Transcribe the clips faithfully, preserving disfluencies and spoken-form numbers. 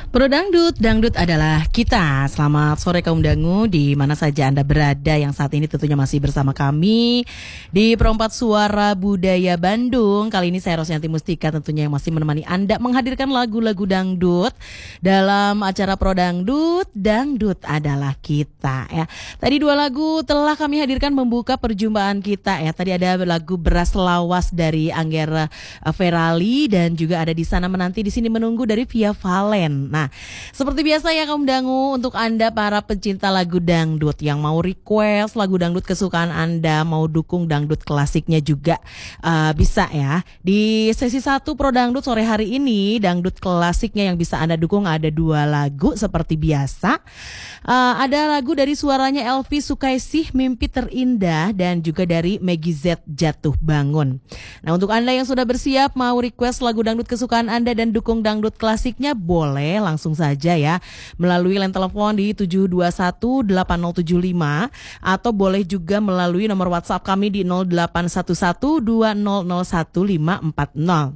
Pro Dangdut, Dangdut adalah kita. Selamat sore kaum dangu, di mana saja Anda berada yang saat ini tentunya masih bersama kami di Perempat Suara Budaya Bandung. Kali ini saya Rosyanti Mustika tentunya yang masih menemani Anda menghadirkan lagu-lagu dangdut dalam acara Pro Dangdut, Dangdut adalah kita ya. Tadi dua lagu telah kami hadirkan membuka perjumpaan kita ya. Tadi ada lagu Beras Lawas dari Anggera Ferali dan juga ada Di Sana Menanti Di Sini Menunggu dari Via Valen. Nah, seperti biasa ya kaum dangu, untuk Anda para pecinta lagu dangdut yang mau request lagu dangdut kesukaan Anda, mau dukung dangdut klasiknya juga uh, bisa ya. Di sesi satu Pro Dangdut sore hari ini, dangdut klasiknya yang bisa Anda dukung ada dua lagu seperti biasa. Uh, ada lagu dari suaranya Elvi Sukaisih, Mimpi Terindah, dan juga dari Meggy Z, Jatuh Bangun. Nah, untuk Anda yang sudah bersiap mau request lagu dangdut kesukaan Anda dan dukung dangdut klasiknya, boleh langsung saja ya melalui line telepon di tujuh dua satu delapan nol tujuh lima atau boleh juga melalui nomor WhatsApp kami di nol delapan satu satu dua nol nol satu lima empat nol.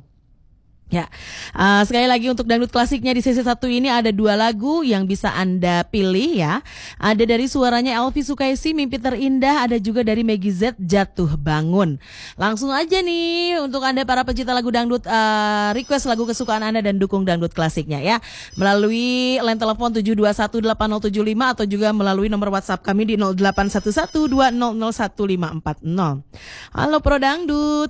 Ya, uh, sekali lagi untuk dangdut klasiknya di sesi satu ini ada dua lagu yang bisa Anda pilih ya. Ada dari suaranya Elvi Sukaisih, Mimpi Terindah, ada juga dari Meggy Z, Jatuh Bangun. Langsung aja nih untuk Anda para pecinta lagu dangdut, uh, request lagu kesukaan Anda dan dukung dangdut klasiknya ya. Melalui line telepon tujuh dua satu delapan nol tujuh lima atau juga melalui nomor WhatsApp kami di nol delapan satu satu dua nol nol satu lima empat nol. Halo Pro Dangdut.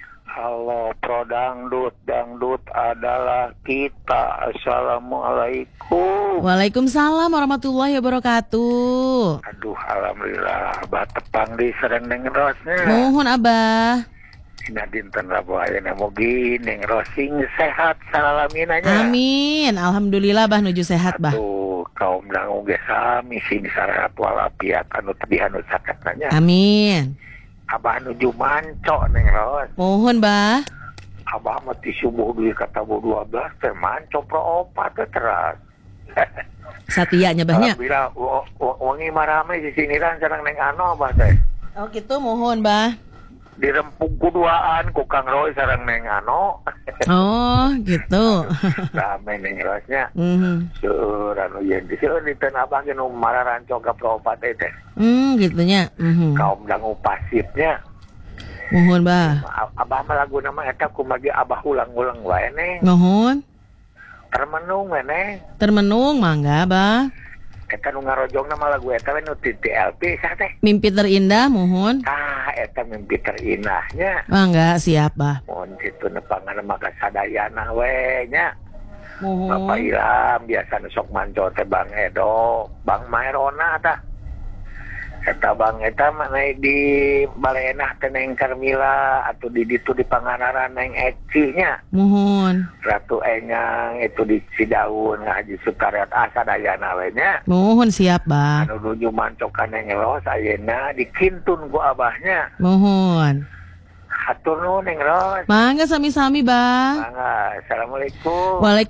Halo Pro Dangdut, Dangdut adalah kita. Assalamualaikum. Waalaikumsalam warahmatullahi wabarakatuh. Aduh, alhamdulillah abah tepang di sereng neng rosnya. Mohon abah. Ina dinten rabu ayeuna mugi neng rosing sehat salaminanya. Amin. Alhamdulillah bah nuju sehat bah. Aduh, kaum dangu ge sami sing sarehat walafiat anu teu dihanut sakatna. Amin. Abah nuju manco neng ros. Mohon bah. Abah mati subuh dulu kata bu dua belas teh manco pro opat teh teras. Satianya bahnya. Alhamdulillah wangi marame di sini kan sareng neng ano abah teh. Oh gitu, mohon bah. Dirempuk kuduaan ku Kang Roy sareng neng ano. Oh gitu. Rame neng rosnya. Mhm. Seur anu yen di seur di tanah abah ge nu mararanco ka pro opat teh. Hmm gitunya. Mhm. Kaum dangu pasifnya. Mohon bah. Abah mah lagu nama eta kumagi abah ulang-ulang wae neng. Mohon. Termenung we neng. Termenung mangga bah. Eta nu ngarojong nama lagu eta we nu T T L P sah teh. Mimpi Terindah mohon. Ah eta Mimpi Terindahnya. Mangga siap bah. Mohon situ nepangan maka sadayana we nya. Mohon. Bapak Ilham biasa nu sok manco teh Bang Edo, Bang Maerona tah. Eta Bang eta mah di Balenah teh Neng Karmila atau di ditu di Panganaran Neng Eci nya. Mohon. Ratu Enyang itu di Cidaun Haji Sukariat asa dayana we nya. Mohon siap bah. Anu nuju manco ka Neng Ros ayeuna dikintun ku abahnya. Mohon. Hatur nuhun Neng Ros. Mangga sami-sami bah. Mangga. Assalamualaikum. Waalaikumsalam.